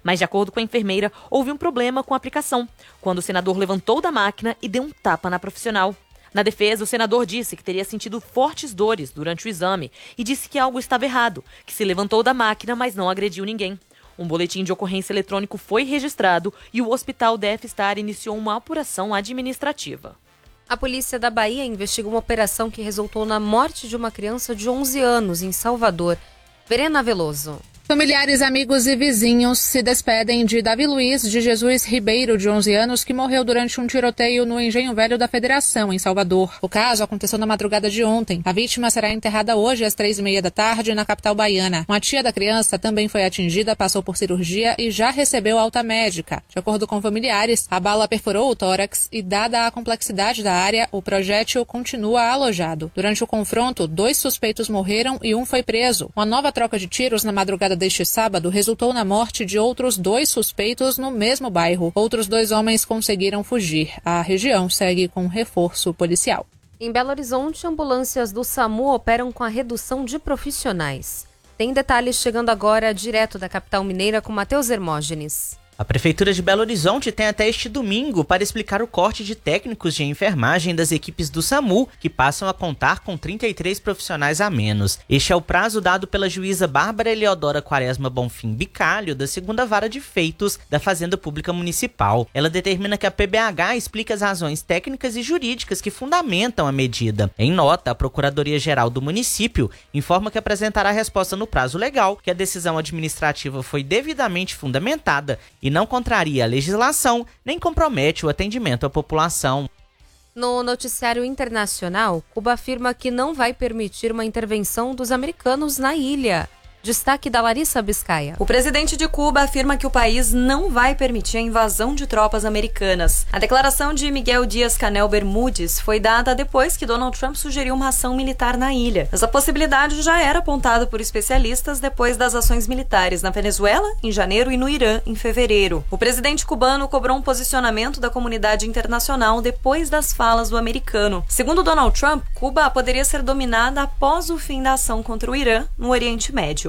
Mas, de acordo com a enfermeira, houve um problema com a aplicação, quando o senador levantou da máquina e deu um tapa na profissional. Na defesa, o senador disse que teria sentido fortes dores durante o exame e disse que algo estava errado, que se levantou da máquina, mas não agrediu ninguém. Um boletim de ocorrência eletrônico foi registrado e o Hospital DF-Star iniciou uma apuração administrativa. A polícia da Bahia investiga uma operação que resultou na morte de uma criança de 11 anos em Salvador. Verena Veloso. Familiares, amigos e vizinhos se despedem de Davi Luiz de Jesus Ribeiro, de 11 anos, que morreu durante um tiroteio no Engenho Velho da Federação, em Salvador. O caso aconteceu na madrugada de ontem. A vítima será enterrada hoje às 3h30 da tarde na capital baiana. Uma tia da criança também foi atingida, passou por cirurgia e já recebeu alta médica. De acordo com familiares, a bala perfurou o tórax e, dada a complexidade da área, o projétil continua alojado. Durante o confronto, 2 suspeitos morreram e um foi preso. Uma nova troca de tiros na madrugada deste sábado resultou na morte de outros 2 suspeitos no mesmo bairro. Outros 2 homens conseguiram fugir. A região segue com reforço policial. Em Belo Horizonte, ambulâncias do SAMU operam com a redução de profissionais. Tem detalhes chegando agora direto da capital mineira com Matheus Hermógenes. A Prefeitura de Belo Horizonte tem até este domingo para explicar o corte de técnicos de enfermagem das equipes do SAMU, que passam a contar com 33 profissionais a menos. Este é o prazo dado pela juíza Bárbara Eleodora Quaresma Bonfim Bicalho, da 2ª Vara de Feitos da Fazenda Pública Municipal. Ela determina que a PBH explique as razões técnicas e jurídicas que fundamentam a medida. Em nota, a Procuradoria-Geral do município informa que apresentará resposta no prazo legal, que a decisão administrativa foi devidamente fundamentada e não contraria a legislação, nem compromete o atendimento à população. No noticiário internacional, Cuba afirma que não vai permitir uma intervenção dos americanos na ilha. Destaque da Larissa Biscaia. O presidente de Cuba afirma que o país não vai permitir a invasão de tropas americanas. A declaração de Miguel Díaz-Canel Bermúdez foi dada depois que Donald Trump sugeriu uma ação militar na ilha. Essa possibilidade já era apontada por especialistas depois das ações militares na Venezuela, em janeiro, e no Irã, em fevereiro. O presidente cubano cobrou um posicionamento da comunidade internacional depois das falas do americano. Segundo Donald Trump, Cuba poderia ser dominada após o fim da ação contra o Irã no Oriente Médio.